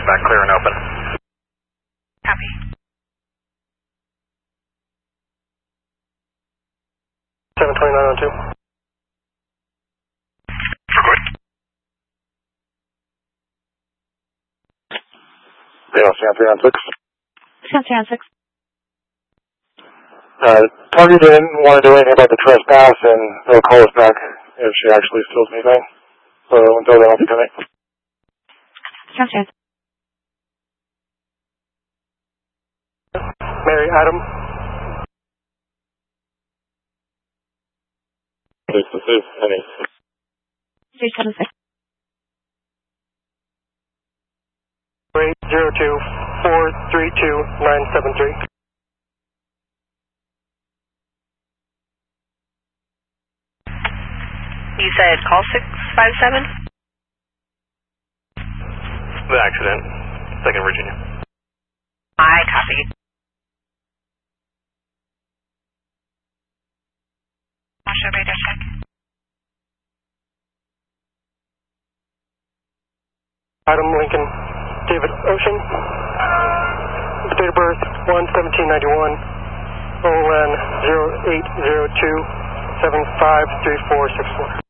back clear and open. Copy. Seven 2902. Good. Yeah, Sam 396. Sam 396. Target didn't want to do anything about the trespass, and they'll call us back if she actually steals anything. So until then, I'll be coming. Sam 396. Mary, Adam. This is Penny. 376. 802-432-973. You said call 657? The accident, 2nd Virginia. I copy. I'll show radar check. Adam Lincoln, David Ocean. Date of birth 1/1791. OLN 0802-753464.